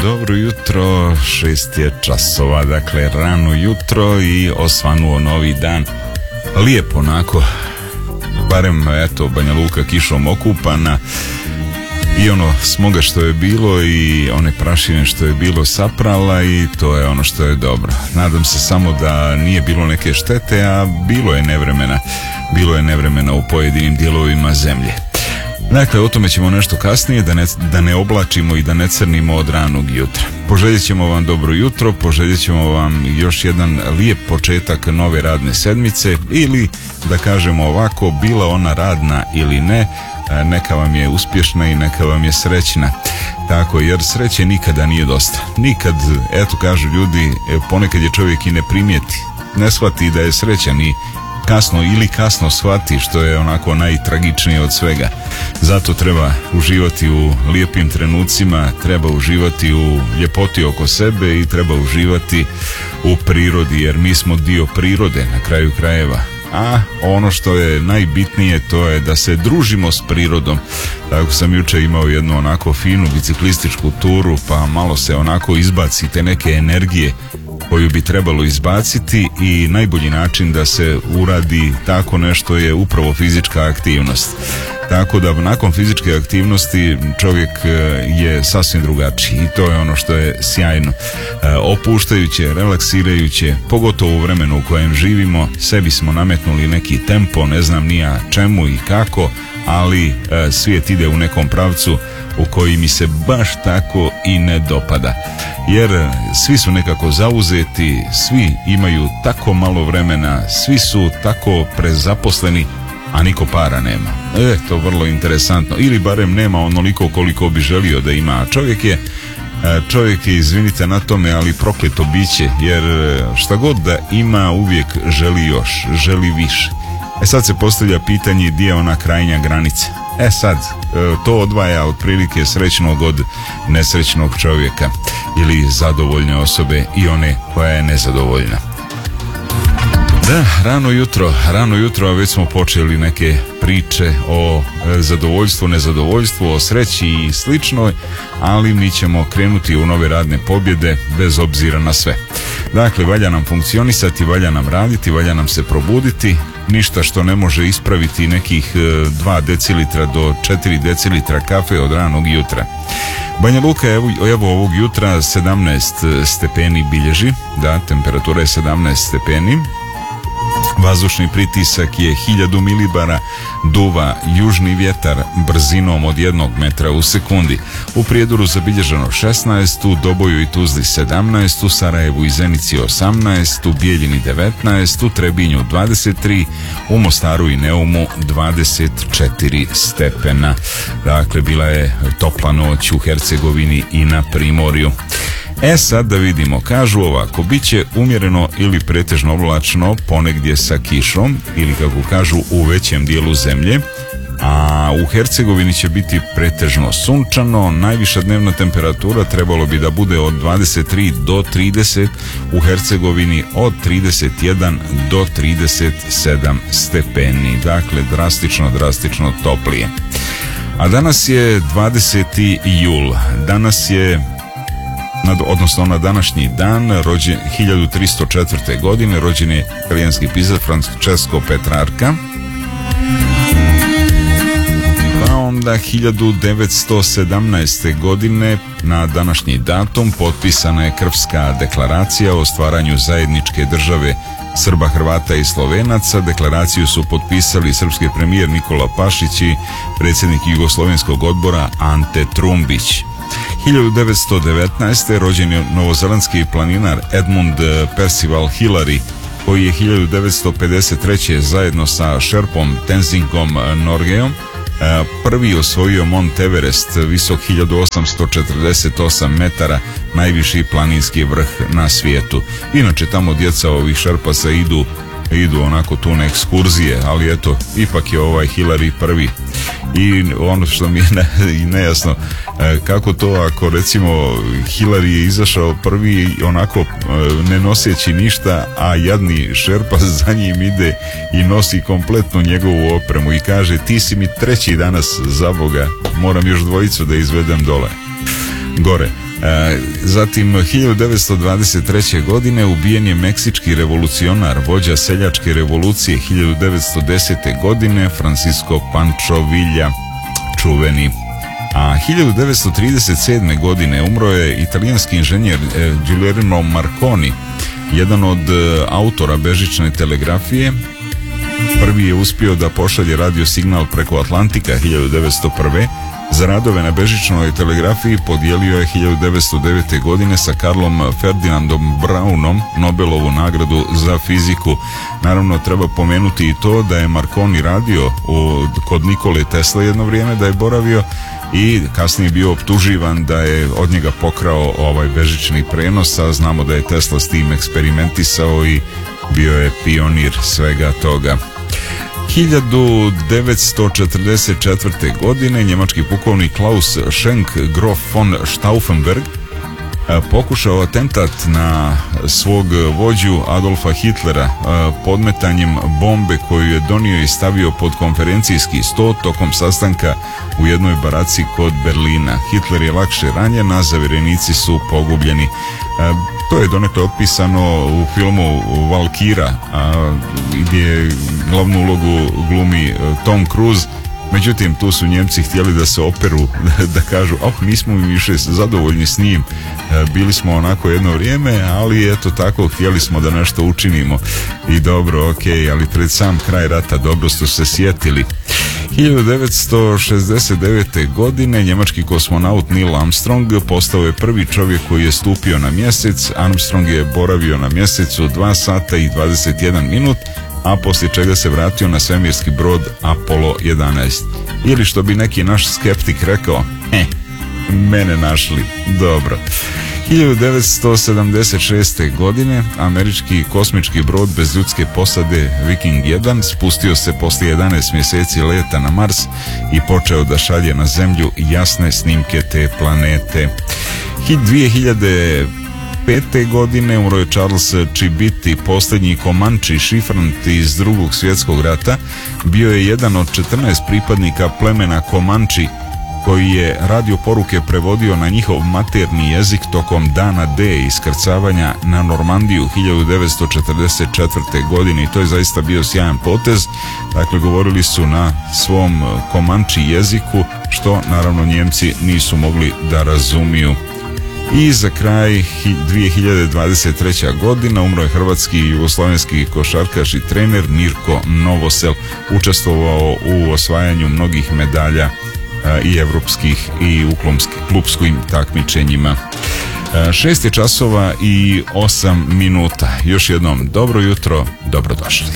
dobro jutro, 6 je časova, dakle rano jutro i osvanuo novi dan. Lijepo onako, barem eto Banja Luka kišom okupana i ono smoga što je bilo i one prašine što je bilo saprala i to je ono što je dobro. Nadam se samo da nije bilo neke štete, a bilo je nevremena u pojedinim dijelovima zemlje. Dakle, o tome ćemo nešto kasnije, da ne oblačimo i da ne crnimo od ranog jutra. Poželjet ćemo vam dobro jutro, poželjet ćemo vam još jedan lijep početak nove radne sedmice ili, da kažemo ovako, bila ona radna ili ne, neka vam je uspješna i neka vam je srećna. Tako, jer sreće nikada nije dosta. Nikad, eto kažu ljudi, ponekad je čovjek i ne primijeti, ne shvati da je srećan i kasno shvati, što je onako najtragičnije od svega. Zato treba uživati u lijepim trenucima, treba uživati u ljepoti oko sebe i treba uživati u prirodi, jer mi smo dio prirode na kraju krajeva. A ono što je najbitnije, to je da se družimo s prirodom. Tako sam jučer imao jednu onako finu biciklističku turu, pa malo se onako izbacite neke energije koju bi trebalo izbaciti i najbolji način da se uradi tako nešto je upravo fizička aktivnost. Tako da nakon fizičke aktivnosti čovjek je sasvim drugačiji i to je ono što je sjajno. Opuštajuće, relaksirajuće, pogotovo u vremenu u kojem živimo. Sebi smo nametnuli neki tempo, ne znam ni ja čemu i kako, ali svijet ide u nekom pravcu u koji mi se baš tako i ne dopada. Jer svi su nekako zauzeti, svi imaju tako malo vremena, svi su tako prezaposleni, a niko para nema. To je vrlo interesantno. Ili barem nema onoliko koliko bi želio da ima. Čovjek je, izvinite na tome, ali prokleto biće, jer šta god da ima uvijek želi još, želi više. Sad se postavlja pitanje gdje je ona krajnja granica. Sad, to odvaja otprilike srećnog od nesrećnog čovjeka ili zadovoljne osobe i one koja je nezadovoljna. Da, rano jutro, a već smo počeli neke priče o zadovoljstvu, nezadovoljstvu, o sreći i sličnoj, ali mi ćemo krenuti u nove radne pobjede bez obzira na sve. Dakle, valja nam funkcionisati, valja nam raditi, valja nam se probuditi, ništa što ne može ispraviti nekih 2 decilitra do 4 decilitra kafe od ranog jutra. Banja Luka evo ovog jutra 17 stepeni bilježi, da, temperatura je 17 stepeni. Vazdušni pritisak je 1000 milibara, duva južni vjetar brzinom od 1 metra u sekundi. U Prijedoru zabilježeno 16, u Doboju i Tuzli 17, u Sarajevu i Zenici 18, u Bijeljini 19, u Trebinju 23, u Mostaru i Neumu 24 stepena. Dakle, bila je topla noć u Hercegovini i na Primorju. Sad da vidimo, kažu ovako, bit će umjereno ili pretežno oblačno, ponegdje sa kišom, ili kako kažu u većem dijelu zemlje, a u Hercegovini će biti pretežno sunčano, najviša dnevna temperatura trebalo bi da bude od 23 do 30, u Hercegovini od 31 do 37 stepeni, dakle drastično toplije. A danas je 20. jul, danas je odnosno na današnji dan, rođen 1304. godine, rođen je italijanski pisac Francesco Petrarca. Pa onda 1917. godine na današnji datum potpisana je Krfska deklaracija o stvaranju zajedničke države Srba, Hrvata i Slovenaca. Deklaraciju su potpisali srpski premijer Nikola Pašić i predsjednik Jugoslovenskog odbora Ante Trumbić. 1919. rođen je novozelandski planinar Edmund Percival Hillary, koji je 1953. zajedno sa šerpom Tenzingom Norgeom prvi osvojio Mont Everest, visok 1848 metara, najviši planinski vrh na svijetu. Inače, tamo djeca ovih šerpasa idu onako tu na ekskurzije, ali eto, ipak je ovaj Hillary prvi. I ono što mi je nejasno, kako to ako recimo Hillary je izašao prvi onako ne noseći ništa, a jadni šerpa za njim ide i nosi kompletnu njegovu opremu i kaže: ti si mi treći danas, za Boga, moram još dvojicu da izvedem gore. Zatim 1923. godine ubijen je meksički revolucionar, vođa seljačke revolucije 1910. godine, Francisco Pancho Villa, čuveni. A 1937. godine umro je italijanski inženjer Guglielmo Marconi, jedan od autora bežične telegrafije. Prvi je uspio da pošalje radio signal preko Atlantika 1901. Za radove na bežičnoj telegrafiji podijelio je 1909. godine sa Karlom Ferdinandom Braunom Nobelovu nagradu za fiziku. Naravno, treba pomenuti i to da je Marconi radio kod Nikole Tesla jedno vrijeme, da je boravio i kasnije bio optuživan da je od njega pokrao ovaj bežični prenos, a znamo da je Tesla s tim eksperimentisao i bio je pionir svega toga. 1944. godine njemački pukovnik Klaus Schenk Grof von Stauffenberg pokušao atentat na svog vođu Adolfa Hitlera podmetanjem bombe koju je donio i stavio pod konferencijski sto tokom sastanka u jednoj baraci kod Berlina. Hitler je lakše ranjen, a zaverenici su pogubljeni. To je donekle opisano u filmu Valkira, gdje glavnu ulogu glumi Tom Cruise. Međutim, tu su Njemci htjeli da se operu, da kažu, nismo mi više zadovoljni s njim, bili smo onako jedno vrijeme, ali eto tako, htjeli smo da nešto učinimo i dobro, ali pred sam kraj rata dobro ste se sjetili. 1969. godine njemački kosmonaut Neil Armstrong postao je prvi čovjek koji je stupio na mjesec. Armstrong je boravio na mjesecu 2 sata i 21 minut, a poslije čega se vratio na svemirski brod Apollo 11. Ili što bi neki naš skeptik rekao, mene našli, dobro. 1976. godine američki kosmički brod bez ljudske posade Viking 1 spustio se poslije 11 mjeseci leta na Mars i počeo da šalje na Zemlju jasne snimke te planete. 2005. godine umro je Charles Chibiti, posljednji Komanči šifrant iz Drugog svjetskog rata. Bio je jedan od 14 pripadnika plemena Komanči koji je radio poruke prevodio na njihov materni jezik tokom dana D iskrcavanja na Normandiju 1944. godine i to je zaista bio sjajan potez. Dakle, govorili su na svom Komanči jeziku, što naravno Njemci nisu mogli da razumiju. I za kraj 2023. godina umro je hrvatski i jugoslavenski košarkaš i trener Mirko Novosel, učestvovao u osvajanju mnogih medalja i evropskih i u klupskim takmičenjima. 6 je časova i 8 minuta. Još jednom dobro jutro, dobrodošli.